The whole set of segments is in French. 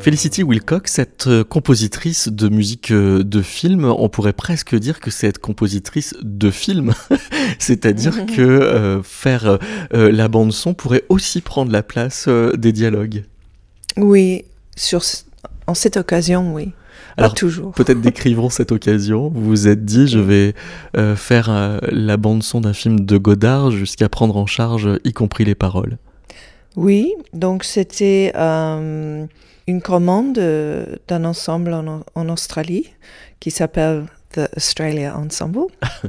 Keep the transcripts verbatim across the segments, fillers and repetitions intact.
Felicity Wilcox, cette compositrice de musique de film, on pourrait presque dire que c'est être compositrice de film, c'est-à-dire que euh, faire euh, la bande-son pourrait aussi prendre la place euh, des dialogues. Oui, sur, en cette occasion, oui. Pas Alors, toujours. Peut-être décrivons cette occasion. Vous vous êtes dit, je vais euh, faire euh, la bande-son d'un film de Godard jusqu'à prendre en charge, y compris les paroles. Oui, donc c'était euh, une commande euh, d'un ensemble en, en Australie qui s'appelle The Australia Ensemble.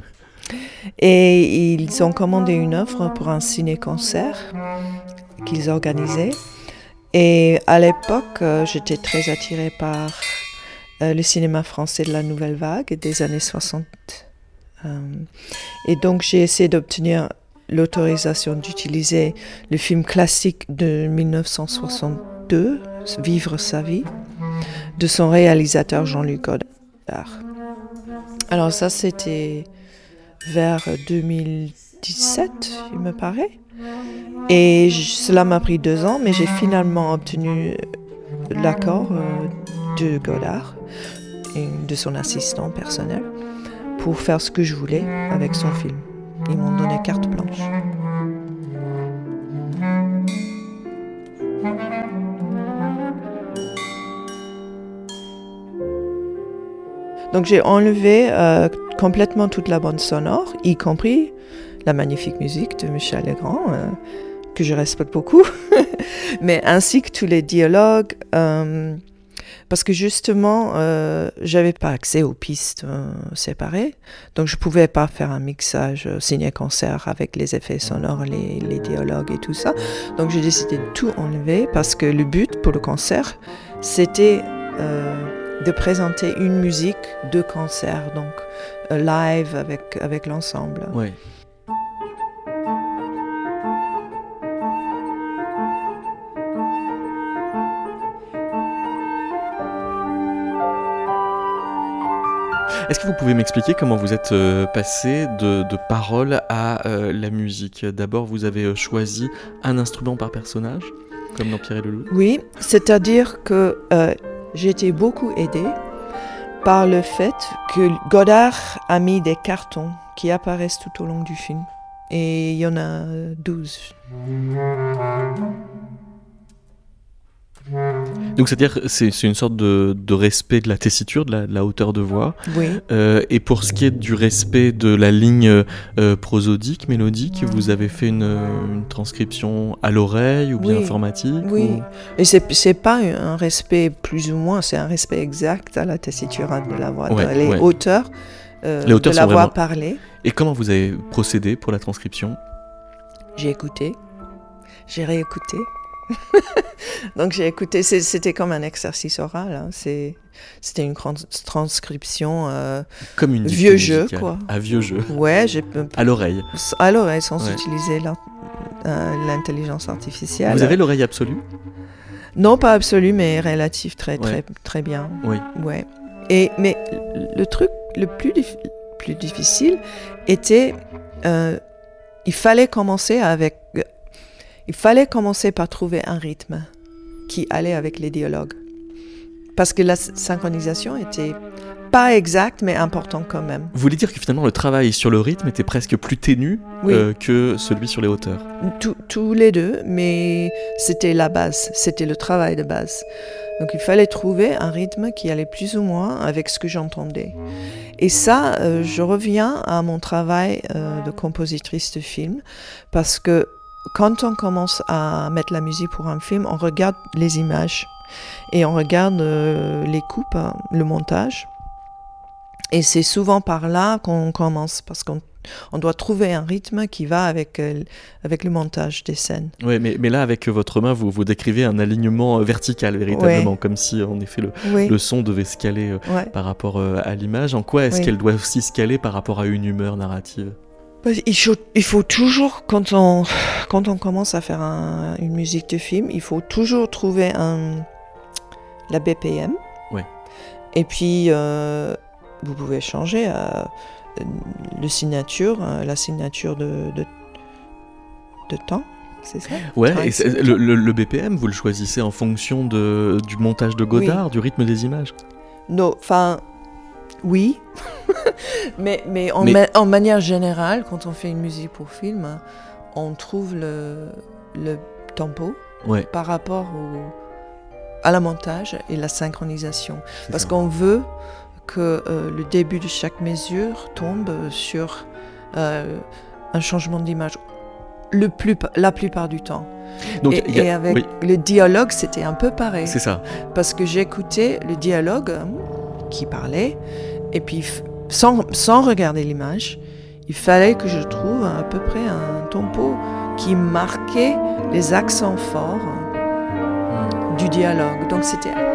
Et ils ont commandé une œuvre pour un ciné-concert qu'ils organisaient. Et à l'époque, euh, j'étais très attirée par euh, le cinéma français de la Nouvelle Vague des années soixante. Euh, et donc j'ai essayé d'obtenir l'autorisation d'utiliser le film classique de dix-neuf cent soixante-deux, Vivre sa vie, de son réalisateur Jean-Luc Godard. Alors ça, c'était vers deux mille dix-sept, il me paraît. Et je, cela m'a pris deux ans, mais j'ai finalement obtenu l'accord euh, de Godard et de son assistant personnel pour faire ce que je voulais avec son film. Ils m'ont donné carte blanche. Donc j'ai enlevé euh, complètement toute la bande sonore, y compris la magnifique musique de Michel Legrand, euh, que je respecte beaucoup, mais ainsi que tous les dialogues, euh, parce que justement, euh, j'avais pas accès aux pistes euh, séparées, donc je pouvais pas faire un mixage euh, ciné-concert avec les effets sonores, les, les dialogues et tout ça. Donc j'ai décidé de tout enlever parce que le but pour le concert, c'était euh, de présenter une musique de concert, donc euh, live avec, avec l'ensemble. Oui. Est-ce que vous pouvez m'expliquer comment vous êtes euh, passé de, de paroles à euh, la musique ? D'abord, vous avez euh, choisi un instrument par personnage, comme dans Pierre et le Loup ? Oui, c'est-à-dire que euh, j'ai été beaucoup aidée par le fait que Godard a mis des cartons qui apparaissent tout au long du film. Et il y en a douze. Donc c'est-à-dire c'est c'est une sorte de, de respect de la tessiture, de la, de la hauteur de voix. Oui. Euh, et pour ce qui est du respect de la ligne euh, prosodique, mélodique, vous avez fait une, une transcription à l'oreille ou bien Oui. informatique Oui. ou... Et c'est c'est pas un respect plus ou moins, c'est un respect exact à la tessiture de la voix, Ouais, les ouais. hauteurs, euh, Les hauteurs de la sont voix vraiment- parlée. Et comment vous avez procédé pour la transcription ? J'ai écouté, j'ai réécouté. Donc j'ai écouté, c'est, c'était comme un exercice oral, hein. c'est, c'était une trans- transcription euh, Comme une vieux dictée jeu, musicale. quoi. À vieux jeu, Ouais, j'ai à l'oreille. à l'oreille sans Ouais. utiliser l'in- euh, l'intelligence artificielle. Vous avez l'oreille absolue ? Non, pas absolue, mais relative, très très Ouais. très bien. Oui. Ouais. Et mais le truc le plus dif- plus difficile était, euh, il fallait commencer avec, il fallait commencer par trouver un rythme qui allait avec les dialogues, parce que la s- synchronisation était pas exacte, mais importante quand même. Vous voulez dire que finalement le travail sur le rythme était presque plus ténu Oui. euh, que celui sur les hauteurs ? Tous- tous les deux, mais c'était la base, c'était le travail de base. Donc il fallait trouver un rythme qui allait plus ou moins avec ce que j'entendais. Et ça, euh, je reviens à mon travail euh, de compositrice de film, parce que quand on commence à mettre la musique pour un film, on regarde les images et on regarde euh, les coupes, hein, le montage. Et c'est souvent par là qu'on commence, parce qu'on on doit trouver un rythme qui va avec, euh, avec le montage des scènes. Oui, mais, mais là, avec votre main, vous, vous décrivez un alignement euh, vertical, véritablement, Ouais. comme si, en effet, le, Oui, le son devait se caler euh, ouais. par rapport euh, à l'image. En quoi est-ce Oui. qu'elle doit aussi se caler par rapport à une humeur narrative ? Parce qu'il faut, il faut toujours, quand on, quand on commence à faire un- une musique de film, il faut toujours trouver un, la B P M. Ouais. Et puis, euh, vous pouvez changer euh, le signature, euh, la signature de, de, de temps. c'est ça? Ouais, et c'est- le, le- le B P M, vous le choisissez en fonction de, du montage de Godard, Oui. du rythme des images? Non, enfin, oui. mais mais, en, Mais- ma- en manière générale, quand on fait une musique pour film, on trouve le, le tempo Ouais, par rapport au, à la montage et la synchronisation. c'est Parce ça. qu'on veut que euh, le début de chaque mesure tombe sur euh, un changement d'image le plus, la plupart du temps. Donc, et, il y a- et avec oui, le dialogue, c'était un peu pareil. c'est ça. Parce que j'écoutais le dialogue euh, qui parlait, et puis f- sans, sans regarder l'image, il fallait que je trouve à peu près un tempo qui marquait les accents forts euh, du dialogue. Donc c'était